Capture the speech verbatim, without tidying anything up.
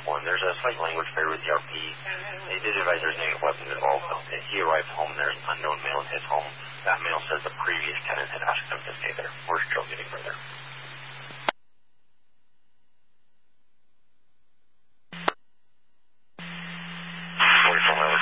for him. There's a slight language barrier with the R P. They did advise there's no weapons involved. If he arrives home, there's an unknown male in his home. That male says the previous tenant had asked him to stay there. We're